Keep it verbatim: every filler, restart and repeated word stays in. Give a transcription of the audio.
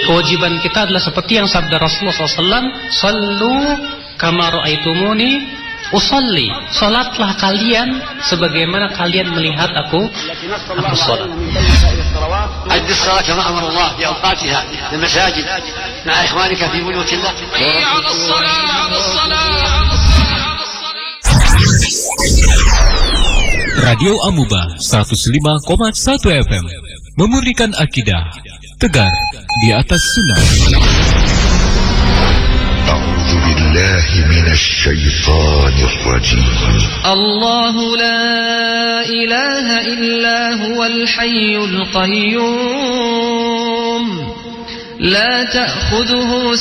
kewajiban kita adalah seperti yang sabda Rasulullah shallallahu alaihi wasallam, "Sallu kama ra'aitumuni usalli." Salatlah kalian sebagaimana kalian melihat aku aku salat. أدي الصلاة كما أمر الله في أوقاتها في المساجد مع إخوانك في بيوت الله. على الصلاة على الصلاة. Radio Amuba seratus lima koma satu F M memurnikan akidah, tegar di atas sunnah. أعوذ بالله من الشيطان الرجيم. الله لا إله إلا هو الحي القيوم لا تأخذه